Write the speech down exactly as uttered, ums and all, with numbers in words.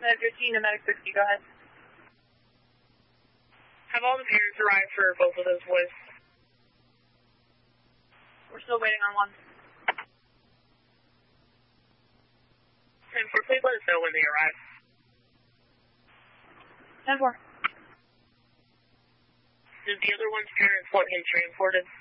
Med fifteen to Medic sixty, go ahead. Have all the parents arrived for both of those boys? We're still waiting on one. ten four, please let us know when they arrive. ten four. Does the other one's parents want him transported?